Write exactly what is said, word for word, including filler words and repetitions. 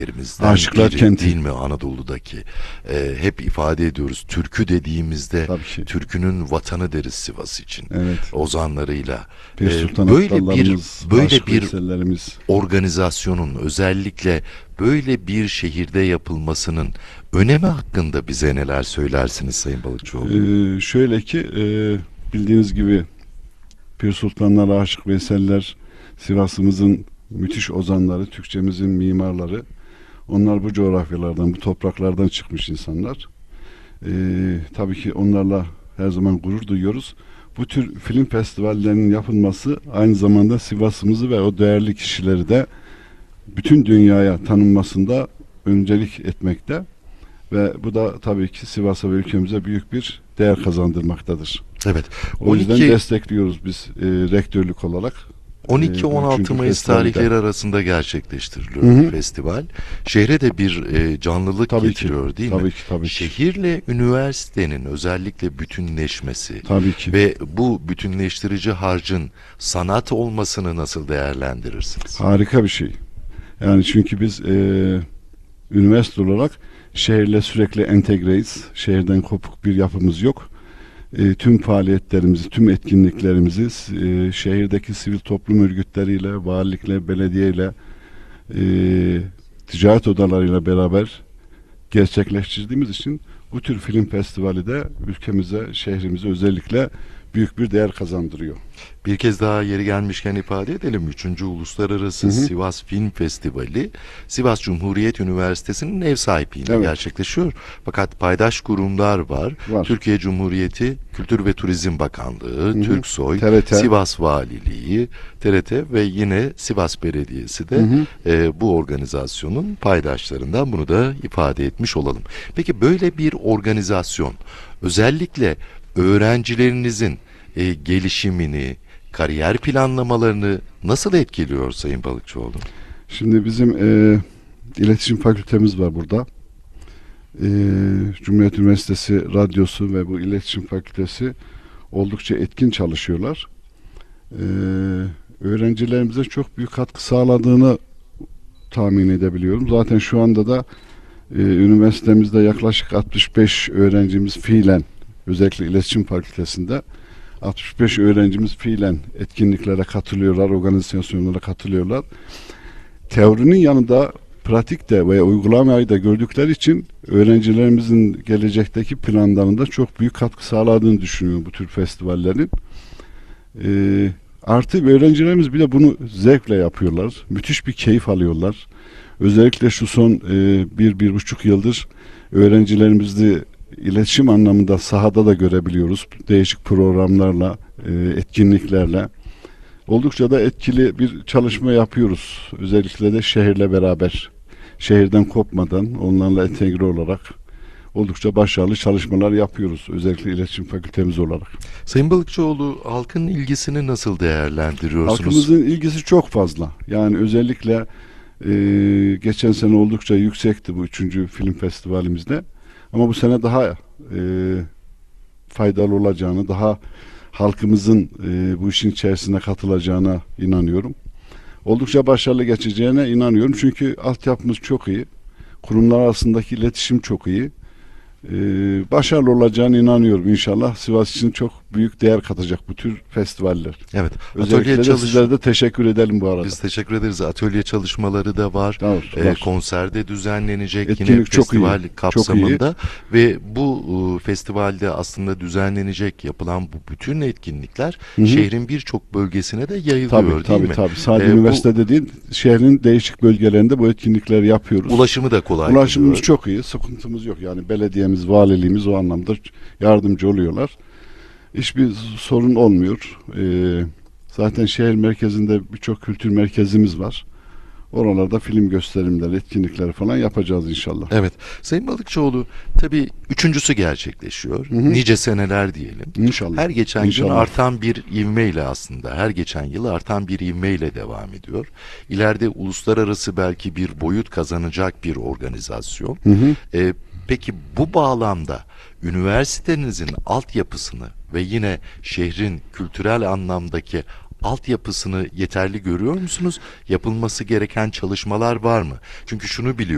yerimizden Aşıklar biri Kenti. değil mi Anadolu'daki? Ee, hep ifade ediyoruz. Türkü dediğimizde Tabii ki. türkünün vatanı deriz Sivas için. Evet. Ozanlarıyla. Pir Ee, Sultan böyle bir Abdallarımız, böyle Aşık bir Veysellerimiz. organizasyonun özellikle böyle bir şehirde yapılmasının önemi hakkında bize neler söylersiniz Sayın Balıkçıoğlu? Ee, şöyle ki e, bildiğiniz gibi Pir Sultanlar, Aşık Veyseller, Sivas'ımızın müthiş ozanları, Türkçemizin mimarları. Onlar bu coğrafyalardan, bu topraklardan çıkmış insanlar. Ee, tabii ki onlarla her zaman gurur duyuyoruz. Bu tür film festivallerinin yapılması aynı zamanda Sivas'ımızı ve o değerli kişileri de bütün dünyaya tanınmasında öncelik etmekte. Ve bu da tabii ki Sivas'a ve ülkemize büyük bir değer kazandırmaktadır. Evet. O yüzden on iki destekliyoruz biz e, rektörlük olarak. on iki on altı üçüncü Mayıs festivalde. tarihleri arasında gerçekleştiriliyor Hı hı. festival. Şehre de bir e, canlılık Tabii getiriyor ki, değil tabii mi? ki, tabii ki. Şehirle üniversitenin özellikle bütünleşmesi Tabii ki. ve bu bütünleştirici harcın sanat olmasını nasıl değerlendirirsiniz? Harika bir şey. Yani çünkü biz e, üniversite olarak şehirle sürekli entegreyiz. Şehirden kopuk bir yapımız yok. E, tüm faaliyetlerimizi, tüm etkinliklerimizi e, şehirdeki sivil toplum örgütleriyle, valilikle, belediyeyle, e, ticaret odalarıyla beraber gerçekleştirdiğimiz için bu tür film festivali de ülkemize, şehrimize özellikle büyük bir değer kazandırıyor. Bir kez daha yeri gelmişken ifade edelim. üçüncü. Uluslararası Hı hı. Sivas Film Festivali Sivas Cumhuriyet Üniversitesi'nin ev sahipliğinde Evet. gerçekleşiyor. Fakat paydaş kurumlar var. Var. Türkiye Cumhuriyeti Kültür ve Turizm Bakanlığı, Hı hı. Türksoy, T R T. Sivas Valiliği, T R T ve yine Sivas Belediyesi de Hı hı. e, bu organizasyonun paydaşlarından, bunu da ifade etmiş olalım. Peki böyle bir organizasyon özellikle öğrencilerinizin e, gelişimini, kariyer planlamalarını nasıl etkiliyor Sayın Balıkçıoğlu? Şimdi bizim e, iletişim fakültemiz var burada. E, Cumhuriyet Üniversitesi Radyosu ve bu iletişim fakültesi oldukça etkin çalışıyorlar. E, öğrencilerimize çok büyük katkı sağladığını tahmin edebiliyorum. Zaten şu anda da e, üniversitemizde yaklaşık altmış beş öğrencimiz fiilen, özellikle iletişim fakültesinde altmış beş öğrencimiz fiilen etkinliklere katılıyorlar, organizasyonlara katılıyorlar. Teorinin yanında pratik de veya uygulamayı da gördükleri için öğrencilerimizin gelecekteki planlarında çok büyük katkı sağladığını düşünüyorum bu tür festivallerin. Ee, artı öğrencilerimiz bir de bunu zevkle yapıyorlar. Müthiş bir keyif alıyorlar. Özellikle şu son e, bir, bir buçuk yıldır öğrencilerimizi iletişim anlamında sahada da görebiliyoruz. Değişik programlarla, e, etkinliklerle. Oldukça da etkili bir çalışma yapıyoruz. Özellikle de şehirle beraber, şehirden kopmadan, onlarla entegre olarak oldukça başarılı çalışmalar yapıyoruz. Özellikle iletişim fakültemiz olarak. Sayın Balıkçıoğlu, halkın ilgisini nasıl değerlendiriyorsunuz? Halkımızın ilgisi çok fazla. Yani özellikle e, geçen sene oldukça yüksekti bu üçüncü film festivalimizde. Ama bu sene daha e, faydalı olacağını, daha halkımızın e, bu işin içerisine katılacağına inanıyorum. Oldukça başarılı geçeceğine inanıyorum. Çünkü altyapımız çok iyi. Kurumlar arasındaki iletişim çok iyi. Ee, başarılı olacağına inanıyorum. İnşallah Sivas için çok büyük değer katacak bu tür festivaller. Evet. Özellikle de çalış- sizlere de teşekkür edelim bu arada. Biz teşekkür ederiz. Atölye çalışmaları da var. Var, Ee, var. konserde düzenlenecek Etkinlik yine çok festival iyi, çok kapsamında ve bu e, festivalde aslında düzenlenecek yapılan bu bütün etkinlikler Hı hı. şehrin birçok bölgesine de yayılıyor Tabii değil tabii mi? tabii. Sadece Ee, bu üniversitede değil, şehrin değişik bölgelerinde bu etkinlikleri yapıyoruz. ulaşımı da kolay Ulaşımımız kılıyor. çok iyi, sıkıntımız yok. Yani belediyemiz, valiliğimiz o anlamda yardımcı oluyorlar. Hiçbir sorun olmuyor. Ee, zaten şehir merkezinde birçok kültür merkezimiz var. Oralarda film gösterimleri, etkinlikleri falan yapacağız inşallah. Evet. Sayın Balıkçıoğlu, tabii üçüncüsü gerçekleşiyor. Hı hı. Nice seneler diyelim. İnşallah. Her geçen gün İnşallah. artan bir ivmeyle, aslında her geçen yıl artan bir ivmeyle devam ediyor. İleride uluslararası belki bir boyut kazanacak bir organizasyon. Hı hı. Ee, peki bu bağlamda üniversitenizin altyapısını ve yine şehrin kültürel anlamdaki altyapısını yeterli görüyor musunuz? Yapılması gereken çalışmalar var mı? Çünkü şunu biliyorum.